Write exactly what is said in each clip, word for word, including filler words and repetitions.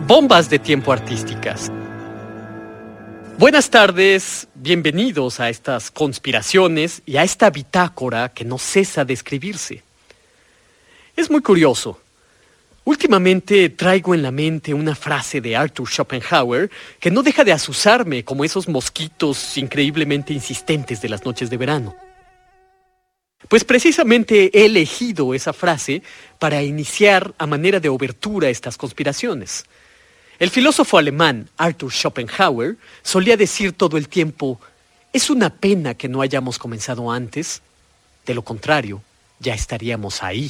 Bombas de tiempo artísticas. Buenas tardes, bienvenidos a estas conspiraciones y a esta bitácora que no cesa de escribirse. Es muy curioso. Últimamente traigo en la mente una frase de Arthur Schopenhauer que no deja de azuzarme como esos mosquitos increíblemente insistentes de las noches de verano. Pues precisamente he elegido esa frase para iniciar a manera de obertura estas conspiraciones. El filósofo alemán Arthur Schopenhauer solía decir todo el tiempo: es una pena que no hayamos comenzado antes, de lo contrario, ya estaríamos ahí.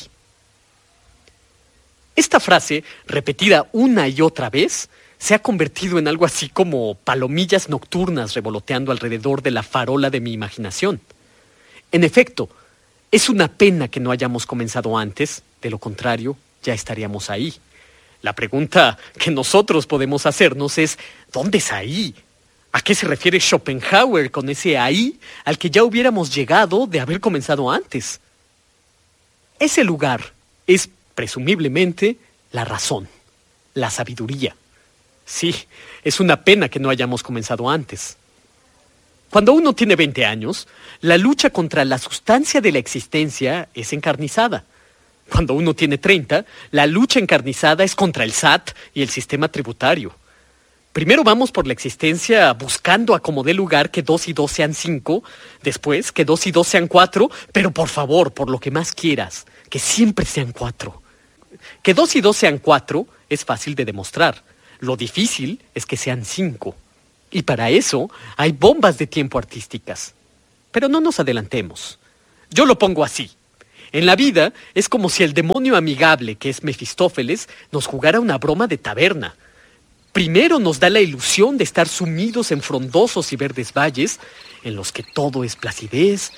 Esta frase, repetida una y otra vez, se ha convertido en algo así como palomillas nocturnas revoloteando alrededor de la farola de mi imaginación. En efecto, es una pena que no hayamos comenzado antes, de lo contrario, ya estaríamos ahí. La pregunta que nosotros podemos hacernos es: ¿dónde es ahí? ¿A qué se refiere Schopenhauer con ese ahí al que ya hubiéramos llegado de haber comenzado antes? Ese lugar es, presumiblemente, la razón, la sabiduría. Sí, es una pena que no hayamos comenzado antes. Cuando uno tiene veinte años, la lucha contra la sustancia de la existencia es encarnizada. Cuando uno tiene treinta, la lucha encarnizada es contra el S A T y el sistema tributario. Primero vamos por la existencia buscando a como dé lugar que dos y dos sean cinco, después que dos y dos sean cuatro, pero por favor, por lo que más quieras, que siempre sean cuatro. Que dos y dos sean cuatro es fácil de demostrar. Lo difícil es que sean cinco. Y para eso hay bombas de tiempo artísticas. Pero no nos adelantemos. Yo lo pongo así. En la vida es como si el demonio amigable, que es Mefistófeles, nos jugara una broma de taberna. Primero nos da la ilusión de estar sumidos en frondosos y verdes valles, en los que todo es placidez